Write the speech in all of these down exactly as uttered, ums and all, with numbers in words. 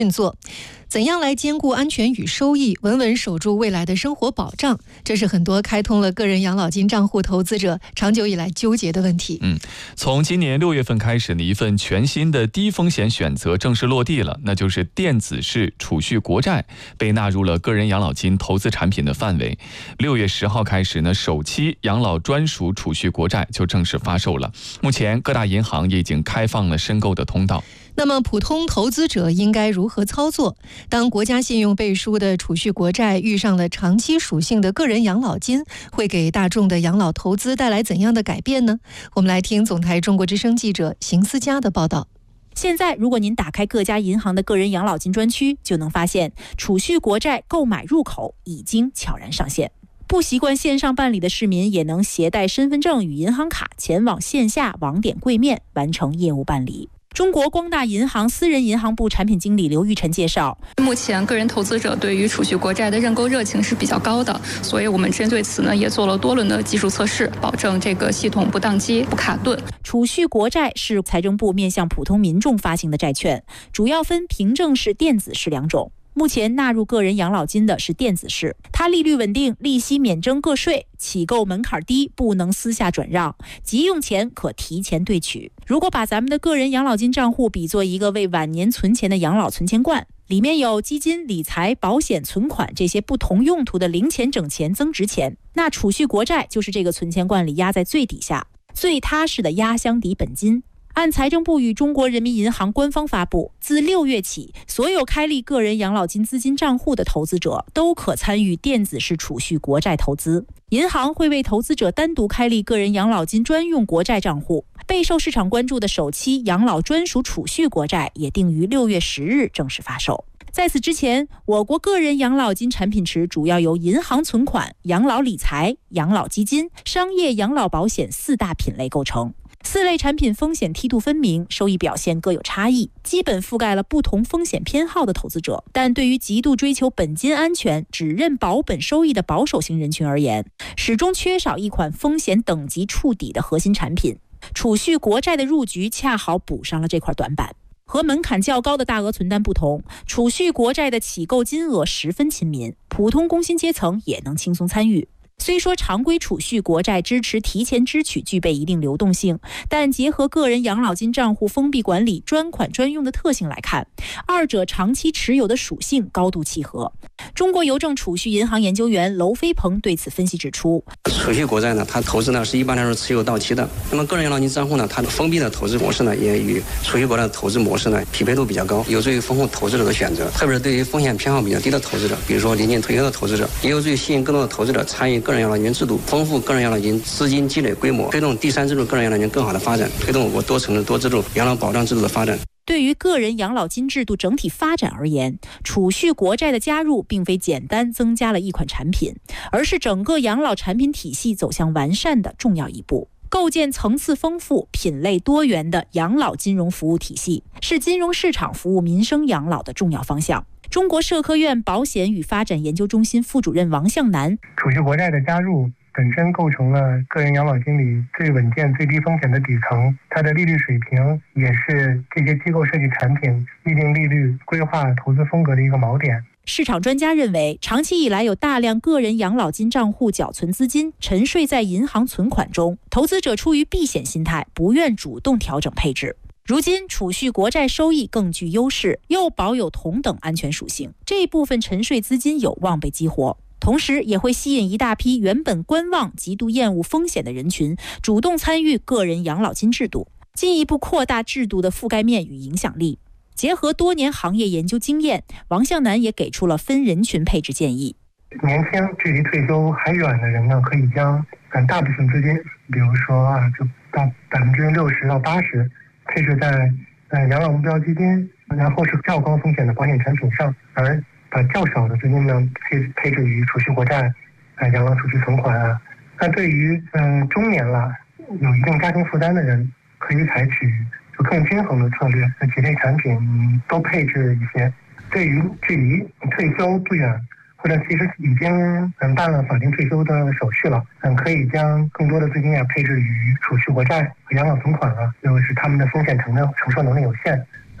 运作。怎样来兼顾安全与收益，稳稳守住未来的生活保障，这是很多开通了个人养老金账户投资者长久以来纠结的问题。 嗯，从今年六月份开始呢，一份全新的低风险选择正式落地了，那就是电子式储蓄国债被纳入了个人养老金投资产品的范围。六月十号开始呢，首期养老专属储蓄国债就正式发售了。目前各大银行也已经开放了申购的通道。 那么普通投资者应该如何操作？当国家信用背书的储蓄国债遇上了长期属性的个人养老金，会给大众的养老投资带来怎样的改变呢？我们来听总台中国之声记者邢思佳的报道。 现在如果您打开各家银行的个人养老金专区，就能发现储蓄国债购买入口已经悄然上线。不习惯线上办理的市民也能携带身份证与银行卡前往线下网点柜面完成业务办理。中国光大银行私人银行部产品经理刘玉晨介绍， 目前个人投资者对于储蓄国债的认购热情是比较高的，所以我们针对此呢也做了多轮的技术测试，保证这个系统不宕机不卡顿。 储蓄国债是财政部面向普通民众发行的债券，主要分凭证式、电子式两种。目前纳入个人养老金的是电子式，它利率稳定，利息免征个税，起购门槛低，不能私下转让，急用钱可提前兑取。如果把咱们的个人养老金账户比作一个为晚年存钱的养老存钱罐，里面有基金、理财、保险、存款这些不同用途的零钱、整钱、增值钱，那储蓄国债就是这个存钱罐里压在最底下，最踏实的压箱底本金。按财政部与中国人民银行官方发布，自六月起，所有开立个人养老金资金账户的投资者都可参与电子式储蓄国债投资。银行会为投资者单独开立个人养老金专用国债账户。备受市场关注的首期养老专属储蓄国债也定于六月十日正式发售。在此之前，我国个人养老金产品池主要由银行存款、养老理财、养老基金、商业养老保险四大品类构成。四类产品风险梯度分明，收益表现各有差异，基本覆盖了不同风险偏好的投资者。但对于极度追求本金安全、只认保本收益的保守型人群而言，始终缺少一款风险等级触底的核心产品。储蓄国债的入局恰好补上了这块短板。和门槛较高的大额存单不同，储蓄国债的起购金额十分亲民，普通工薪阶层也能轻松参与。虽说常规储蓄国债支持提前支取具备一定流动性，但结合个人养老金账户封闭管理、专款专用的特性来看，二者长期持有的属性高度契合。中国邮政储蓄银行研究员娄飞鹏对此分析指出， 储蓄国债呢，它投资呢是一般来说持有到期的。那么个人养老金账户呢，它的封闭的投资模式呢，也与储蓄国债的投资模式呢匹配度比较高，有助于丰富投资者的选择。特别是对于风险偏好比较低的投资者，比如说临近退休的投资者，也有助于吸引更多的投资者参与个人养老金制度，丰富个人养老金资金积累规模，推动第三制度个人养老金更好的发展，推动我国多层次多制度养老保障制度的发展。 对于个人养老金制度整体发展而言，储蓄国债的加入并非简单增加了一款产品，而是整个养老产品体系走向完善的重要一步。构建层次丰富、品类多元的养老金融服务体系，是金融市场服务民生养老的重要方向。中国社科院保险与发展研究中心副主任王向南， 储蓄国债的加入本身构成了个人养老金里最稳健、最低风险的底层，它的利率水平也是这些机构设计产品预定利率、规划投资风格的一个锚点。 市场专家认为，长期以来有大量个人养老金账户缴存资金沉睡在银行存款中，投资者出于避险心态，不愿主动调整配置。如今储蓄国债收益更具优势，又保有同等安全属性，这部分沉睡资金有望被激活，同时也会吸引一大批原本观望、极度厌恶风险的人群主动参与个人养老金制度，进一步扩大制度的覆盖面与影响力。结合多年行业研究经验，王向南也给出了分人群配置建议。 年轻距离退休还远的人呢，可以将大部分资金，比如说啊，就到百分之六十到八十配置在呃养老目标基金，然后是较高风险的保险产品上，而把较少的资金呢配配置于储蓄国债、呃养老储蓄存款啊。那对于嗯、呃、中年了有一定家庭负担的人，可以采取就更均衡的策略，几类产品都配置一些。对于距离退休不远，或者其实已经嗯办了法定退休的手续了，嗯，可以将更多的资金啊配置于储蓄国债和养老存款啊，就是他们的风险承承承受能力有限，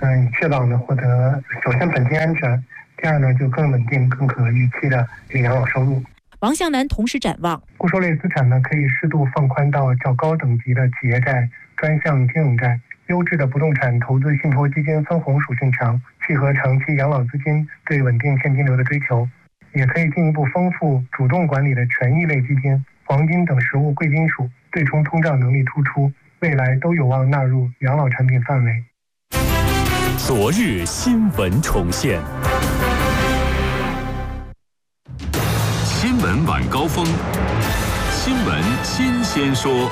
嗯，以确保呢获得首先本金安全，第二呢就更稳定、更可预期的这个养老收入。 王向南同时展望， 固收类资产呢可以适度放宽到较高等级的企业债、专项金融债。优质的不动产投资信托基金分红属性强，契合长期养老资金对稳定现金流的追求。也可以进一步丰富主动管理的权益类基金、黄金等实物贵金属，对冲通胀能力突出，未来都有望纳入养老产品范围。 昨日新闻重现，新闻晚高峰，新闻新鲜说。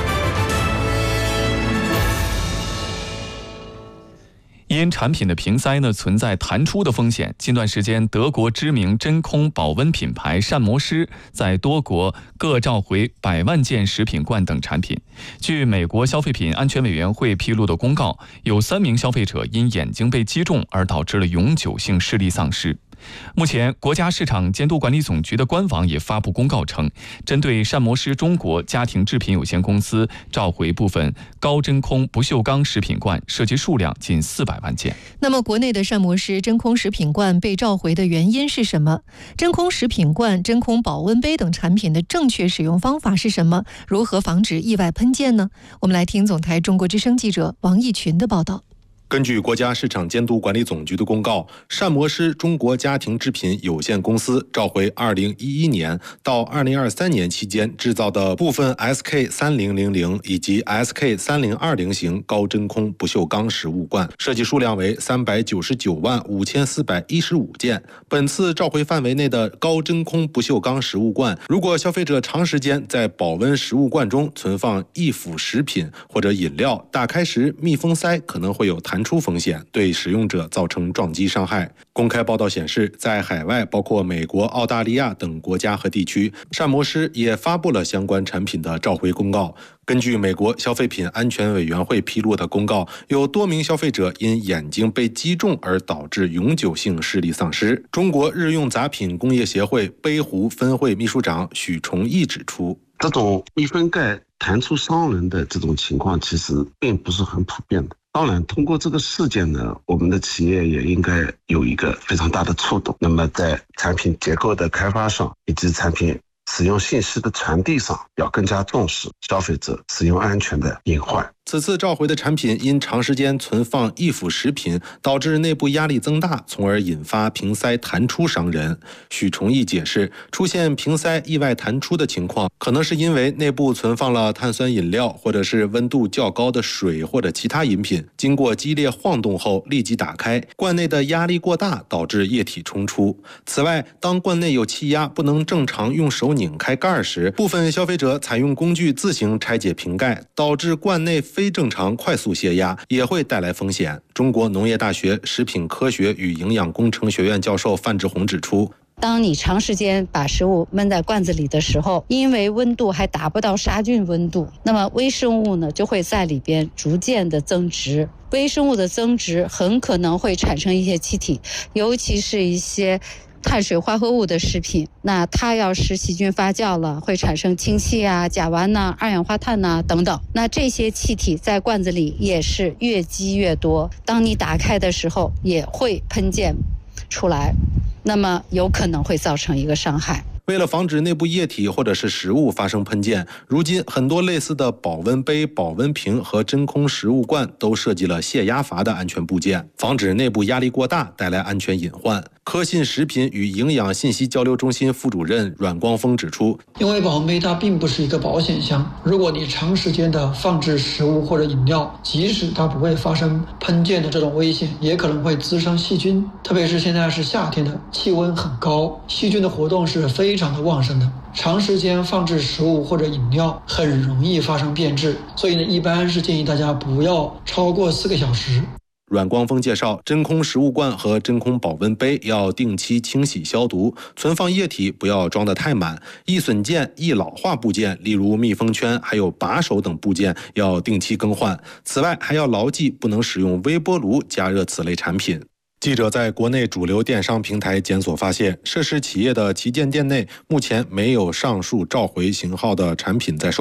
因产品的瓶塞呢存在弹出的风险，近段时间，德国知名真空保温品牌膳魔师在多国各召回百万件食品罐等产品。据美国消费品安全委员会披露的公告，有三名消费者因眼睛被击中而导致了永久性视力丧失。目前，国家市场监督管理总局的官网也发布公告称，针对膳魔师中国家庭制品有限公司召回部分高真空不锈钢食品罐，涉及数量近四百万件。 那么，国内的膳魔师真空食品罐被召回的原因是什么？真空食品罐、真空保温杯等产品的正确使用方法是什么？如何防止意外喷溅呢？我们来听总台中国之声记者王义群的报道。 根据国家市场监督管理总局的公告，膳魔师中国家庭制品有限公司召回二零一一年到二零二三年期间制造的部分 S K 三零零零 以及 S K 三零二零 型高真空不锈钢食物罐，涉及数量为三百九十九万五千四百一十五件。本次召回范围内的高真空不锈钢食物罐，如果消费者长时间在保温食物罐中存放易腐食品或者饮料，打开时密封塞可能会有弹出风险，对使用者造成撞击伤害。公开报道显示，在海外包括美国、澳大利亚等国家和地区，膳魔师也发布了相关产品的召回公告。根据美国消费品安全委员会披露的公告，有多名消费者因眼睛被击中而导致永久性视力丧失。中国日用杂品工业协会杯壶分会秘书长许崇义指出， 这种密封盖弹出伤人的这种情况其实并不是很普遍的。当然，通过这个事件呢，我们的企业也应该有一个非常大的触动。那么在产品结构的开发上，以及产品使用信息的传递上，要更加重视消费者使用安全的隐患。 此次召回的产品因长时间存放易腐食品，导致内部压力增大，从而引发瓶塞弹出伤人。许崇义解释，出现瓶塞意外弹出的情况，可能是因为内部存放了碳酸饮料，或者是温度较高的水或者其他饮品，经过激烈晃动后立即打开，罐内的压力过大，导致液体冲出。此外，当罐内有气压，不能正常用手拧开盖时，部分消费者采用工具自行拆解瓶盖，导致罐内非正常快速泄压，也会带来风险。中国农业大学食品科学与营养工程学院教授范志红指出， 当你长时间把食物闷在罐子里的时候，因为温度还达不到杀菌温度，那么微生物呢就会在里边逐渐的增殖。微生物的增殖很可能会产生一些气体，尤其是一些碳水化合物的食品，那它要是细菌发酵了，会产生氢气啊、甲烷呐、啊、二氧化碳呐、啊、等等。那这些气体在罐子里也是越积越多，当你打开的时候也会喷溅出来，那么有可能会造成一个伤害。 为了防止内部液体或者是食物发生喷溅，如今很多类似的保温杯、保温瓶和真空食物罐都设计了泄压阀的安全部件，防止内部压力过大带来安全隐患。科信食品与营养信息交流中心副主任阮光峰指出， 因为保温杯它并不是一个保险箱，如果你长时间的放置食物或者饮料，即使它不会发生喷溅的这种危险，也可能会滋生细菌。特别是现在是夏天的，气温很高，细菌的活动是非常的旺盛的，长时间放置食物或者饮料很容易发生变质，所以呢，一般是建议大家不要超过四个小时。 阮光峰介绍，真空食物罐和真空保温杯要定期清洗消毒，存放液体不要装得太满，易损件、易老化部件，例如密封圈还有把手等部件要定期更换。此外，还要牢记不能使用微波炉加热此类产品。记者在国内主流电商平台检索发现，涉事企业的旗舰店内目前没有上述召回型号的产品在售卖。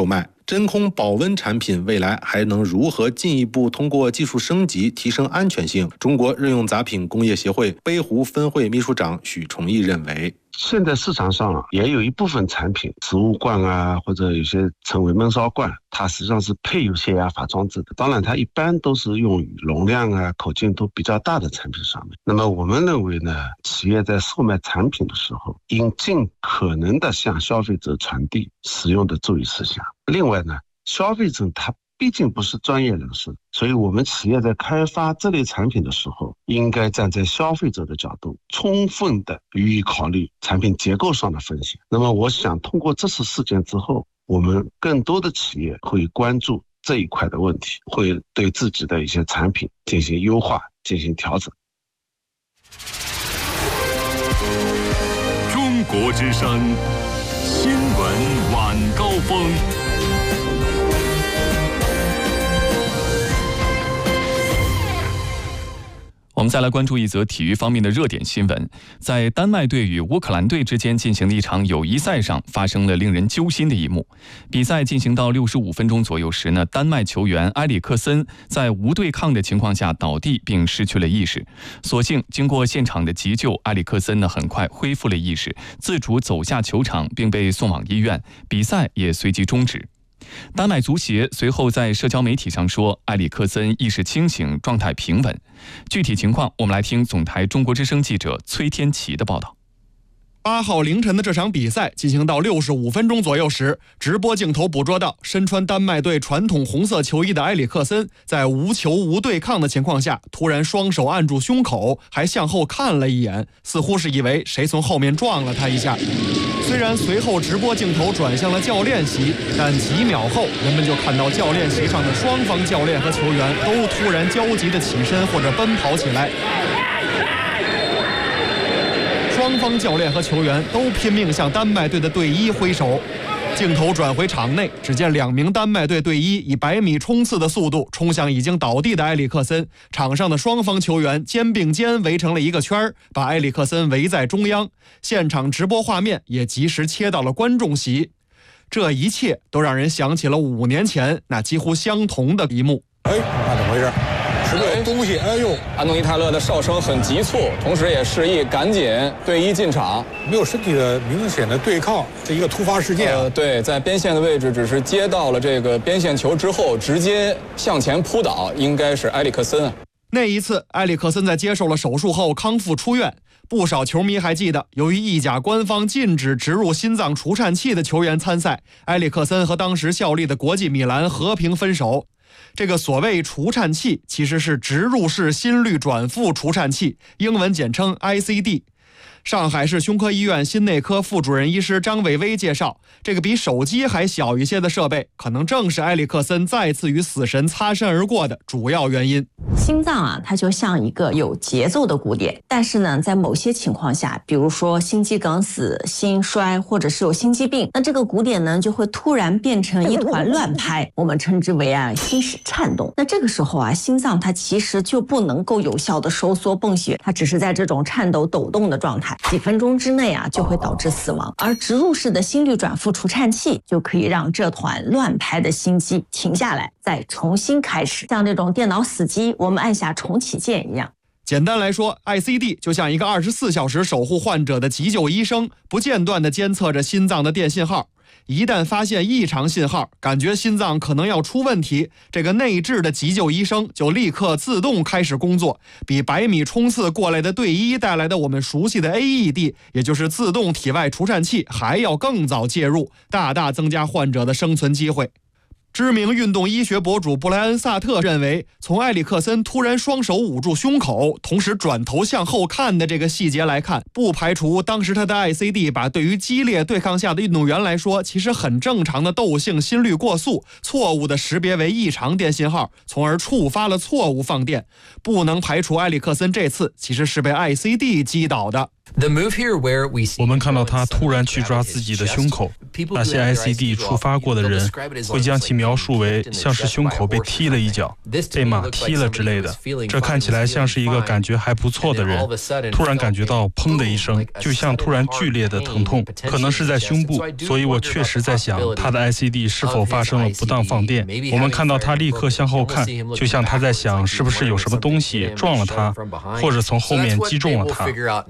真空保温产品未来还能如何进一步通过技术升级提升安全性？中国日用杂品工业协会北湖分会秘书长许崇义认为， 现在市场上也有一部分产品，食物罐啊，或者有些称为焖烧罐，它实际上是配有泄压阀装置的。当然，它一般都是用于容量啊、口径都比较大的产品上面。那么我们认为呢，企业在售卖产品的时候，应尽可能的向消费者传递使用的注意事项。另外呢，消费者他毕竟不是专业人士，所以我们企业在开发这类产品的时候，应该站在消费者的角度，充分的予以考虑产品结构上的风险。那么我想通过这次事件之后，我们更多的企业会关注这一块的问题，会对自己的一些产品进行优化，进行调整。 中国之声新闻晚高峰。 我们再来关注一则体育方面的热点新闻。在丹麦队与乌克兰队之间进行的一场友谊赛上，发生了令人揪心的一幕。比赛进行到六十五分钟左右时呢，丹麦球员埃里克森在无对抗的情况下倒地并失去了意识。所幸经过现场的急救，埃里克森呢很快恢复了意识，自主走下球场并被送往医院，比赛也随即终止。丹麦足协随后在社交媒体上说，埃里克森意识清醒，状态平稳。具体情况，我们来听总台中国之声记者崔天琪的报道。 八号凌晨的这场比赛进行到六十五分钟左右时，直播镜头捕捉到身穿丹麦队传统红色球衣的埃里克森在无球无对抗的情况下，突然双手按住胸口，还向后看了一眼，似乎是以为谁从后面撞了他一下。虽然随后直播镜头转向了教练席，但几秒后人们就看到教练席上的双方教练和球员都突然焦急地起身或者奔跑起来。双方教练和球员都拼命向丹麦队的队医挥手。镜头转回场内，只见两名丹麦队队医以百米冲刺的速度冲向已经倒地的埃里克森，场上的双方球员肩并肩围成了一个圈，把埃里克森围在中央。现场直播画面也及时切到了观众席，这一切都让人想起了五年前那几乎相同的一幕。 哎，那怎么回事？是不是有东西？哎呦！ 安东尼泰勒的哨声很急促，同时也示意赶紧队医进场。 没有身体的明显的对抗，这一个突发事件、啊。 呃，对，在边线的位置，只是接到了这个边线球之后，直接向前扑倒，应该是埃里克森啊。 那一次，埃里克森在接受了手术后康复出院。不少球迷还记得，由于意甲官方禁止植入心脏除颤器的球员参赛，埃里克森和当时效力的国际米兰和平分手。这个所谓除颤器其实是植入式心率转复除颤器，英文简称 I C D。上海市胸科医院心内科副主任医师张伟威介绍，这个比手机还小一些的设备，可能正是埃里克森再次与死神擦身而过的主要原因。 心脏啊，它就像一个有节奏的鼓点，但是呢，在某些情况下，比如说心肌梗死、心衰，或者是有心肌病，那这个鼓点呢，就会突然变成一团乱拍，我们称之为啊心室颤动。那这个时候啊，心脏它其实就不能够有效的收缩泵血，它只是在这种颤抖抖动的状态。几分钟之内啊，就会导致死亡。而植入式的心率转复除颤器就可以让这团乱拍的心肌停下来，再重新开始，像这种电脑死机，我们按下重启键一样。 简单来说 ，I C D 就像一个二十四小时守护患者的急救医生，不间断地监测着心脏的电信号。一旦发现异常信号，感觉心脏可能要出问题，这个内置的急救医生就立刻自动开始工作，比百米冲刺过来的队医带来的我们熟悉的 A E D， 也就是自动体外除颤器，还要更早介入，大大增加患者的生存机会。知名运动医学博主布莱恩·萨特认为，从埃里克森突然双手捂住胸口，同时转头向后看的这个细节来看，不排除当时他的 I C D 把对于激烈对抗下的运动员来说其实很正常的窦性心率过速错误的识别为异常电信号，从而触发了错误放电。不能排除埃里克森这次其实是被 I C D 击倒的。 我们看到他突然去抓自己的胸口，那些 I C D 触发过的人会将其描述为像是胸口被踢了一脚、被马踢了之类的。这看起来像是一个感觉还不错的人，突然感觉到砰的一声，就像突然剧烈的疼痛，可能是在胸部。所以我确实在想，他的 I C D 是否发生了不当放电。我们看到他立刻向后看，就像他在想是不是有什么东西撞了他，或者从后面击中了他。